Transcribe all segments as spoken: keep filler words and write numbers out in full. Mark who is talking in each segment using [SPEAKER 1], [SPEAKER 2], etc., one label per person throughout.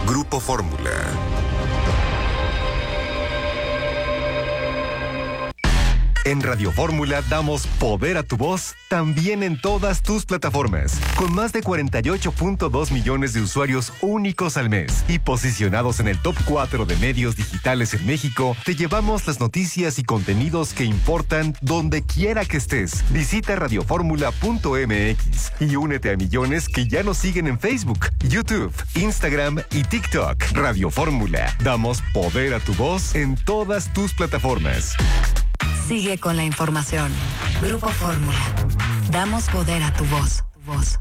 [SPEAKER 1] Grupo Fórmula. En Radio Fórmula damos poder a tu voz también en todas tus plataformas. Con más de cuarenta y ocho punto dos millones de usuarios únicos al mes y posicionados en el top cuatro de medios digitales en México, te llevamos las noticias y contenidos que importan donde quiera que estés. Visita radioformula punto m x y únete a millones que ya nos siguen en Facebook, YouTube, Instagram y TikTok. Radio Fórmula. Damos poder a tu voz en todas tus plataformas.
[SPEAKER 2] Sigue con la información. Grupo Fórmula. Damos poder a tu voz. Tu voz.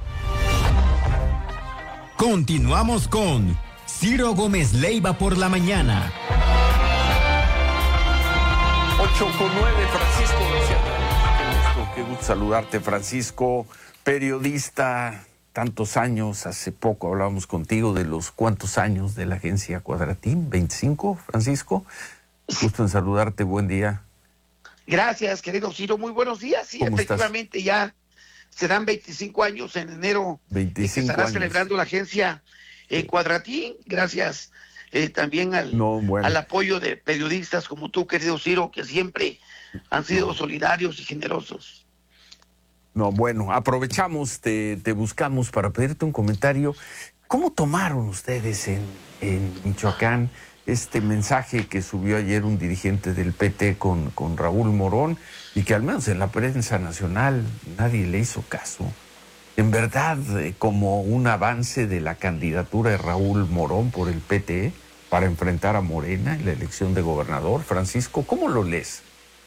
[SPEAKER 3] Continuamos con Ciro Gómez Leiva por la mañana.
[SPEAKER 4] ocho con nueve, Francisco García. Qué gusto, qué gusto saludarte, Francisco, periodista, tantos años. Hace poco hablábamos contigo de los cuántos años de la agencia Cuadratín, veinticinco, Francisco. Gusto en saludarte, buen día.
[SPEAKER 5] Gracias, querido Ciro. Muy buenos días. Sí, efectivamente, estás? Ya serán veinticinco años en enero.
[SPEAKER 4] veinticinco
[SPEAKER 5] que estará
[SPEAKER 4] años.
[SPEAKER 5] Celebrando la agencia eh, Cuadratín. Gracias eh, también al,
[SPEAKER 4] no, bueno.
[SPEAKER 5] al apoyo de periodistas como tú, querido Ciro, que siempre han sido no. solidarios y generosos.
[SPEAKER 4] No, bueno, aprovechamos, te, te buscamos para pedirte un comentario. ¿Cómo tomaron ustedes en, en Michoacán este mensaje que subió ayer un dirigente del P T con, con Raúl Morón y que al menos en la prensa nacional nadie le hizo caso? En verdad, eh, como un avance de la candidatura de Raúl Morón por el P T para enfrentar a Morena en la elección de gobernador. Francisco, ¿cómo lo lees?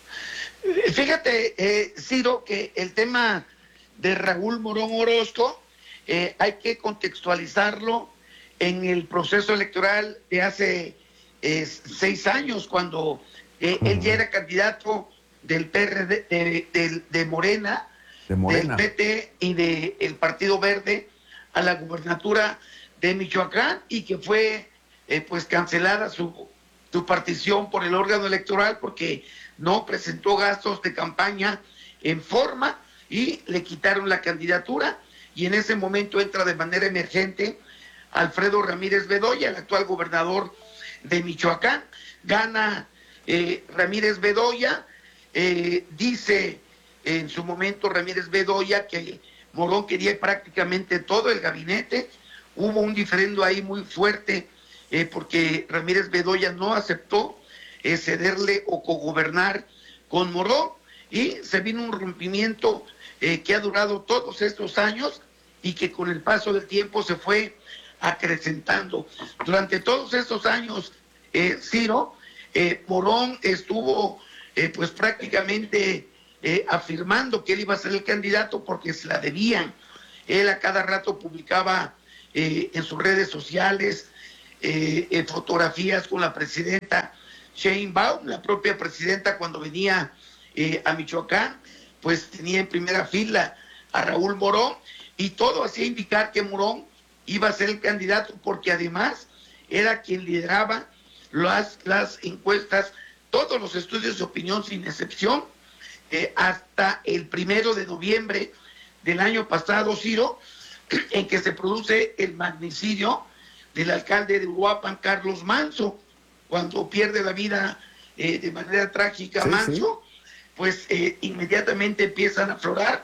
[SPEAKER 5] Fíjate, eh, Ciro, que el tema de Raúl Morón Orozco eh, hay que contextualizarlo en el proceso electoral de hace Eh, seis años, cuando eh, uh-huh. él ya era candidato del P R D, de, de, de, Morena,
[SPEAKER 4] de Morena,
[SPEAKER 5] del P T y del Partido Verde a la gubernatura de Michoacán, y que fue eh, pues cancelada su, su partición por el órgano electoral porque no presentó gastos de campaña en forma y le quitaron la candidatura, y en ese momento entra de manera emergente Alfredo Ramírez Bedoya, el actual gobernador de Michoacán. Gana eh, Ramírez Bedoya, eh, dice en su momento Ramírez Bedoya que Morón quería prácticamente todo el gabinete. Hubo un diferendo ahí muy fuerte eh, porque Ramírez Bedoya no aceptó eh, cederle o cogobernar con Morón, y se vino un rompimiento eh, que ha durado todos estos años y que con el paso del tiempo se fue acrecentando. Durante todos estos años, eh, Ciro, eh, Morón estuvo eh, pues prácticamente eh, afirmando que él iba a ser el candidato porque se la debían. Él a cada rato publicaba eh, en sus redes sociales eh, eh, fotografías con la presidenta Sheinbaum. La propia presidenta, cuando venía eh, a Michoacán, pues tenía en primera fila a Raúl Morón, y todo hacía indicar que Morón iba a ser el candidato, porque además era quien lideraba las, las encuestas, todos los estudios de opinión sin excepción, eh, hasta el primero de noviembre del año pasado, Ciro, en que se produce el magnicidio del alcalde de Uruapan, Carlos Manso, cuando pierde la vida eh, de manera trágica, sí, Manso, sí. pues eh, inmediatamente empiezan a aflorar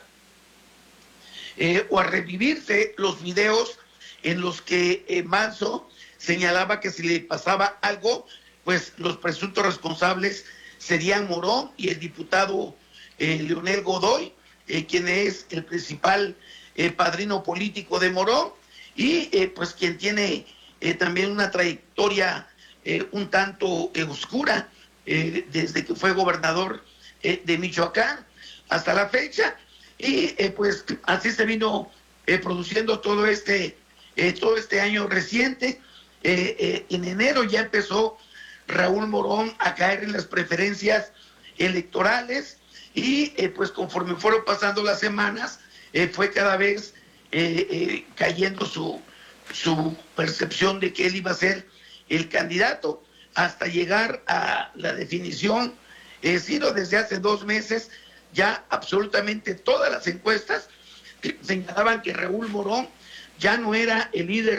[SPEAKER 5] eh, o a revivirse los videos en los que eh, Manso señalaba que si le pasaba algo, pues los presuntos responsables serían Morón y el diputado eh, Leonel Godoy, eh, quien es el principal eh, padrino político de Morón, y eh, pues quien tiene eh, también una trayectoria eh, un tanto eh, oscura eh, desde que fue gobernador eh, de Michoacán hasta la fecha, y eh, pues así se vino eh, produciendo todo este Eh, todo este año reciente. Eh, eh, en enero ya empezó Raúl Morón a caer en las preferencias electorales, y eh, pues conforme fueron pasando las semanas eh, fue cada vez eh, eh, cayendo su, su percepción de que él iba a ser el candidato, hasta llegar a la definición. Eh, Ciro, desde hace dos meses ya absolutamente todas las encuestas señalaban que Raúl Morón ya no era el líder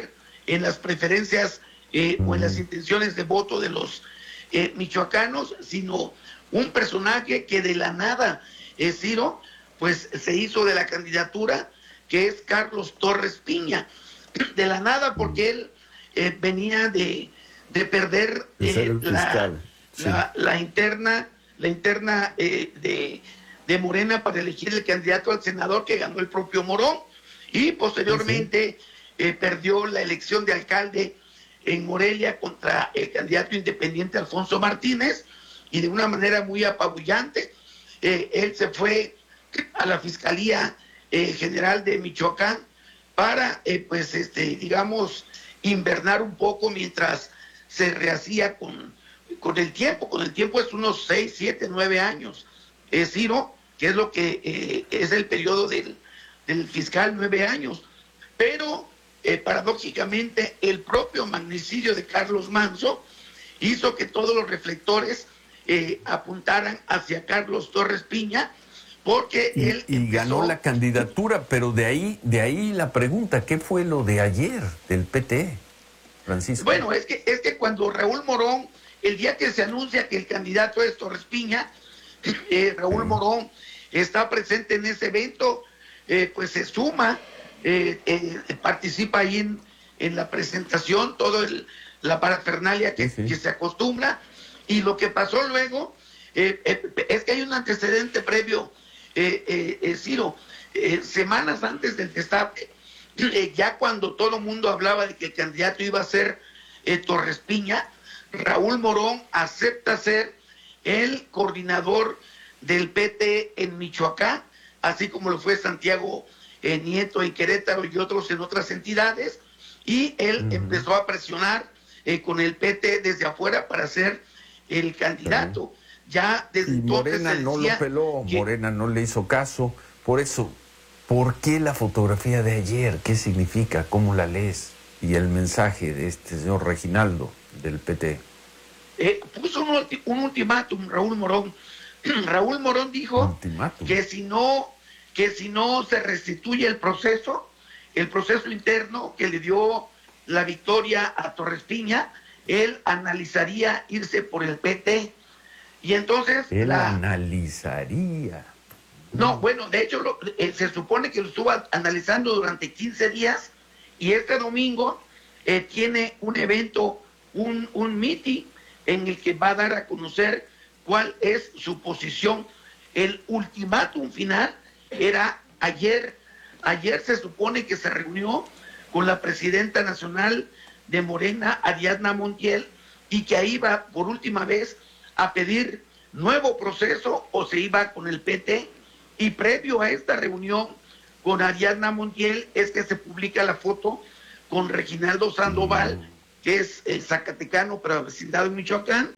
[SPEAKER 5] en las preferencias eh, o en las intenciones de voto de los eh, michoacanos, sino un personaje que de la nada, eh, Ciro, pues se hizo de la candidatura, que es Carlos Torres Piña. De la nada, porque él eh, venía de, de perder eh, la, sí. la, la interna, la interna eh, de, de Morena para elegir el candidato al senador, que ganó el propio Morón, y posteriormente sí. eh, perdió la elección de alcalde en Morelia contra el candidato independiente Alfonso Martínez, y de una manera muy apabullante. Eh, él se fue a la Fiscalía eh, General de Michoacán para, eh, pues, este, digamos, invernar un poco mientras se rehacía con, con el tiempo. Con el tiempo es unos seis, siete, nueve años, eh, Ciro, que es lo que eh, es el periodo del, del fiscal, nueve años. Pero, eh, paradójicamente, el propio magnicidio de Carlos Manzo hizo que todos los reflectores eh, apuntaran hacia Carlos Torres Piña, porque
[SPEAKER 4] y,
[SPEAKER 5] él
[SPEAKER 4] y
[SPEAKER 5] empezó...
[SPEAKER 4] ganó la candidatura, pero de ahí, de ahí la pregunta, ¿qué fue lo de ayer del P T, Francisco?
[SPEAKER 5] Bueno, es que, es que cuando Raúl Morón, el día que se anuncia que el candidato es Torres Piña, eh, Raúl sí. Morón está presente en ese evento, eh, pues se suma, eh, eh, participa ahí en, en la presentación, todo el, la parafernalia que, sí, sí. que se acostumbra, y lo que pasó luego, eh, eh, es que hay un antecedente previo, Eh, eh, eh, Ciro, eh, semanas antes del destape, eh, ya cuando todo el mundo hablaba de que el candidato iba a ser eh, Torres Piña, Raúl Morón acepta ser el coordinador del P T en Michoacán, así como lo fue Santiago eh, Nieto en Querétaro y otros en otras entidades, y él uh-huh. empezó a presionar eh, con el P T desde afuera para ser el candidato. Uh-huh. Ya desde
[SPEAKER 4] y
[SPEAKER 5] entonces
[SPEAKER 4] Morena no lo peló,
[SPEAKER 5] que...
[SPEAKER 4] Morena no le hizo caso. Por eso, ¿por qué la fotografía de ayer? ¿Qué significa? ¿Cómo la lees? Y el mensaje de este señor Reginaldo del P T.
[SPEAKER 5] Eh, puso un, ulti- un ultimátum, Raúl Morón. Raúl Morón dijo
[SPEAKER 4] ultimátum.
[SPEAKER 5] que si no, que si no se restituye el proceso, el proceso interno que le dio la victoria a Torres Piña, él analizaría irse por el P T. Y entonces...
[SPEAKER 4] Él
[SPEAKER 5] la...
[SPEAKER 4] analizaría.
[SPEAKER 5] No, bueno, de hecho lo, eh, se supone que lo estuvo analizando durante quince días, y este domingo eh, tiene un evento, un, un meeting en el que va a dar a conocer cuál es su posición. El ultimátum final era ayer. Ayer se supone que se reunió con la presidenta nacional de Morena, Ariadna Montiel, y que ahí va por última vez a pedir nuevo proceso o se iba con el P T, y previo a esta reunión con Ariadna Montiel es que se publica la foto con Reginaldo Sandoval, que es el zacatecano pero vecindado en Michoacán,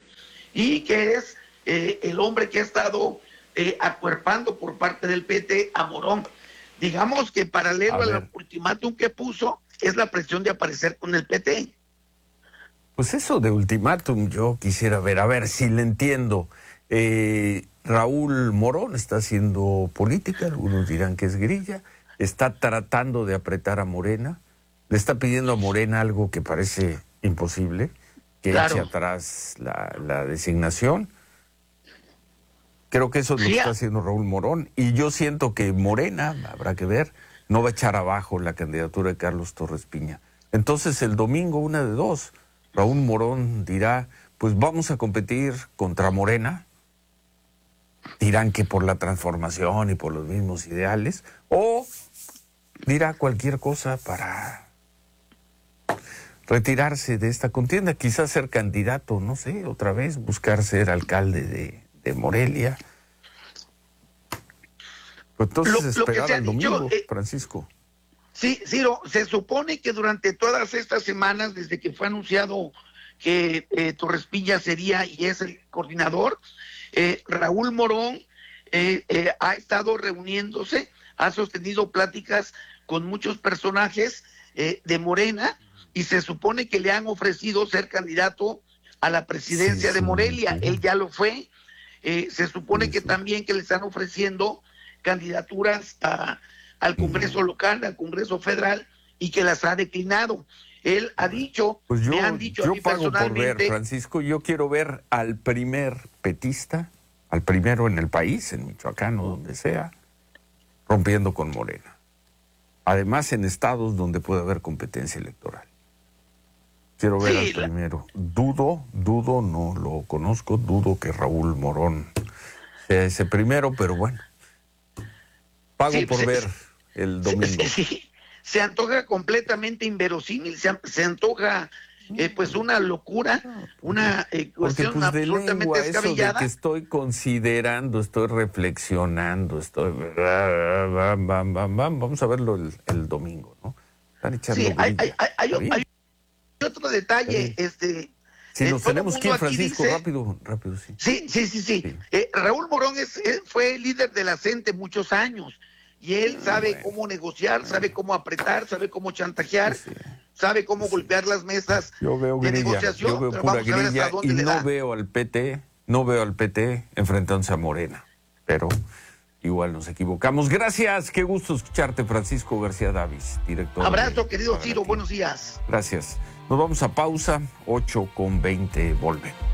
[SPEAKER 5] y que es eh, el hombre que ha estado eh, acuerpando por parte del P T a Morón. Digamos que paralelo al ultimátum que puso es la presión de aparecer con el P T.
[SPEAKER 4] Pues eso de ultimátum yo quisiera ver, a ver si le entiendo. Eh, Raúl Morón está haciendo política, algunos dirán que es grilla, está tratando de apretar a Morena, le está pidiendo a Morena algo que parece imposible, que claro. eche atrás la, la designación. Creo que eso es lo sí. que está haciendo Raúl Morón, y yo siento que Morena, habrá que ver, no va a echar abajo la candidatura de Carlos Torres Piña. Entonces el domingo, una de dos, Raúl Morón dirá, pues vamos a competir contra Morena, dirán que por la transformación y por los mismos ideales, o dirá cualquier cosa para retirarse de esta contienda, quizás ser candidato, no sé, otra vez, buscar ser alcalde de, de Morelia. Pues entonces lo, esperar lo al domingo, dicho, eh, Francisco.
[SPEAKER 5] Sí, Ciro, se supone que durante todas estas semanas, desde que fue anunciado que eh, Torres Piña sería y es el coordinador, eh, Raúl Morón eh, eh, ha estado reuniéndose, ha sostenido pláticas con muchos personajes eh, de Morena, y se supone que le han ofrecido ser candidato a la presidencia sí, de Morelia. Sí. Él ya lo fue. Eh, se supone sí, que sí. también que le están ofreciendo candidaturas a, al Congreso local, al Congreso federal, y que las ha declinado. Él ha dicho,
[SPEAKER 4] Pues yo,
[SPEAKER 5] me han dicho
[SPEAKER 4] yo
[SPEAKER 5] a mí
[SPEAKER 4] pago por ver,
[SPEAKER 5] personalmente.
[SPEAKER 4] Francisco, yo quiero ver al primer petista, al primero en el país, en Michoacán o donde sea, rompiendo con Morena. Además, en estados donde puede haber competencia electoral. Quiero ver
[SPEAKER 5] Sí,
[SPEAKER 4] al
[SPEAKER 5] la-
[SPEAKER 4] primero. Dudo, dudo, no lo conozco, dudo que Raúl Morón sea ese primero, pero bueno. Pago
[SPEAKER 5] Sí,
[SPEAKER 4] por
[SPEAKER 5] sí,
[SPEAKER 4] ver
[SPEAKER 5] sí.
[SPEAKER 4] el
[SPEAKER 5] Sí,
[SPEAKER 4] domingo.
[SPEAKER 5] sí, sí. Se antoja completamente inverosímil, se, an- se antoja eh, pues una locura, una eh,
[SPEAKER 4] Porque
[SPEAKER 5] cuestión
[SPEAKER 4] pues de
[SPEAKER 5] absolutamente
[SPEAKER 4] lengua, eso de
[SPEAKER 5] descabellada.
[SPEAKER 4] que estoy considerando, estoy reflexionando, estoy... Bam, bam, bam, bam. Vamos a verlo el, el domingo, ¿no? Están echando
[SPEAKER 5] Sí, hay,
[SPEAKER 4] grilla.
[SPEAKER 5] hay, hay, hay-
[SPEAKER 4] Está bien.
[SPEAKER 5] hay otro detalle,
[SPEAKER 4] Sí.
[SPEAKER 5] este...
[SPEAKER 4] Si
[SPEAKER 5] eh,
[SPEAKER 4] nos
[SPEAKER 5] todo
[SPEAKER 4] tenemos
[SPEAKER 5] mundo
[SPEAKER 4] que ir,
[SPEAKER 5] aquí
[SPEAKER 4] Francisco,
[SPEAKER 5] dice-
[SPEAKER 4] rápido, rápido, sí.
[SPEAKER 5] Sí, sí, sí, sí.
[SPEAKER 4] Sí.
[SPEAKER 5] Eh, Raúl Morón es, eh, fue líder de la CENTE muchos años y él sabe
[SPEAKER 4] bueno.
[SPEAKER 5] cómo negociar, sabe cómo apretar, sabe cómo chantajear,
[SPEAKER 4] Sí, sí.
[SPEAKER 5] sabe cómo golpear las mesas
[SPEAKER 4] Yo veo
[SPEAKER 5] de
[SPEAKER 4] grilla,
[SPEAKER 5] negociación.
[SPEAKER 4] yo veo
[SPEAKER 5] pero
[SPEAKER 4] pura
[SPEAKER 5] vamos a ver hasta
[SPEAKER 4] grilla
[SPEAKER 5] dónde
[SPEAKER 4] y
[SPEAKER 5] le
[SPEAKER 4] no
[SPEAKER 5] da.
[SPEAKER 4] veo al P T, no veo al P T enfrentándose a Morena, pero igual nos equivocamos. Gracias, qué gusto escucharte, Francisco García Davis, director.
[SPEAKER 5] Abrazo,
[SPEAKER 4] de
[SPEAKER 5] querido
[SPEAKER 4] Paga
[SPEAKER 5] Ciro,
[SPEAKER 4] Latino.
[SPEAKER 5] buenos días.
[SPEAKER 4] Gracias. Nos vamos a pausa, ocho con veinte, volvemos.